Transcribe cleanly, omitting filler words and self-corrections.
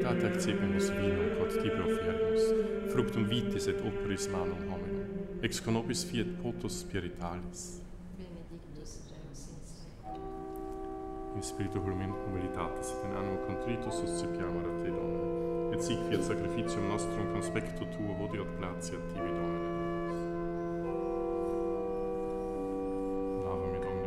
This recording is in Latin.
Date accepimus vinum quod tibi oferimus, fructum vitis et operis manum hominum, ex conopis fiat potus spiritualis. Benedictus Deus in saeculum. In spiritu humilitatis et in animo contritus suscipiamur a te, Domine, et sic fiat sacrificium nostrum conspectu tuo hodie et gratiat tibi, Domine. Lava me, Domine,